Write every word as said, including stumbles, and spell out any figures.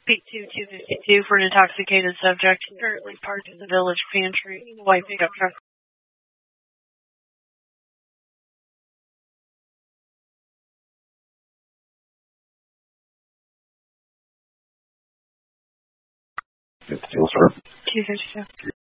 Speak to two fifty-two for an intoxicated subject currently parked in the village pantry. White pickup truck. Steel, sir. two fifty-two.